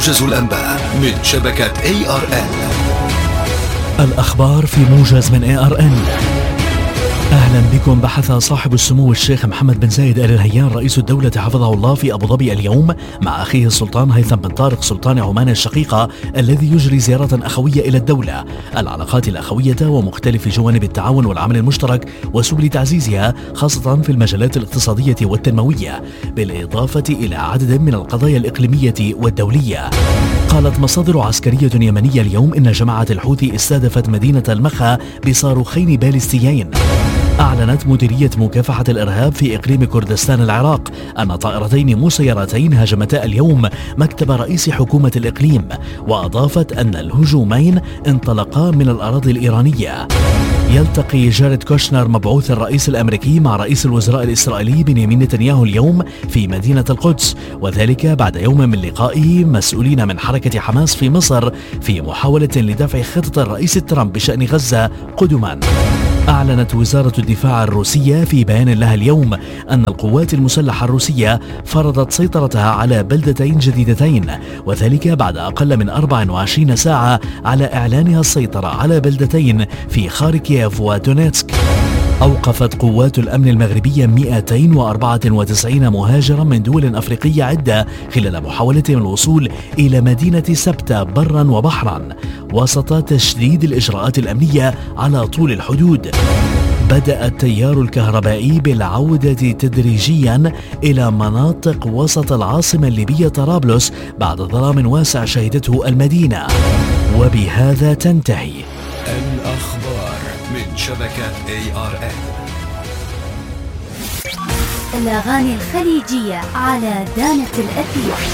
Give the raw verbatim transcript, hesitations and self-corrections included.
موجز الأنباء من شبكة إيه آر إن. الأخبار في موجز من إيه آر إن. أهلا بكم. بحث صاحب السمو الشيخ محمد بن زايد آل نهيان رئيس الدولة حفظه الله في أبو ظبي اليوم مع أخيه السلطان هيثم بن طارق سلطان عمان الشقيقة الذي يجري زيارة أخوية إلى الدولة. العلاقات الأخوية ومختلف جوانب التعاون والعمل المشترك وسبل تعزيزها خاصة في المجالات الاقتصادية والتنموية، بالإضافة إلى عدد من القضايا الإقليمية والدولية. قالت مصادر عسكرية يمنية اليوم إن جماعة الحوثي استهدفت مدينة المخا بصاروخين باليستيين. أعلنت مديرية مكافحة الإرهاب في إقليم كردستان العراق أن طائرتين مسيرتين هاجمتا اليوم مكتب رئيس حكومة الإقليم، وأضافت أن الهجومين انطلقا من الأراضي الإيرانية. يلتقي جاريد كوشنر مبعوث الرئيس الأمريكي مع رئيس الوزراء الإسرائيلي بنيامين نتنياهو اليوم في مدينة القدس، وذلك بعد يوم من لقائه مسؤولين من حركة حماس في مصر في محاولة لدفع خطة الرئيس ترامب بشأن غزة قدما. أعلنت وزارة الدفاع الروسية في بيان لها اليوم أن القوات المسلحة الروسية فرضت سيطرتها على بلدتين جديدتين، وذلك بعد أقل من أربع وعشرين ساعة على إعلانها السيطرة على بلدتين في خاركييف ودونيتسك. أوقفت قوات الأمن المغربية مئتين وأربعة وتسعين مهاجرا من دول أفريقية عدة خلال محاولتهم الوصول إلى مدينة سبتة برا وبحرا وسط تشديد الإجراءات الأمنية على طول الحدود. بدأ التيار الكهربائي بالعودة تدريجيا إلى مناطق وسط العاصمة الليبية طرابلس بعد ظلام واسع شهدته المدينة. وبهذا تنتهي الأخبار من شبكة إيه آر إن. الأغاني الخليجية على دانة الأثير.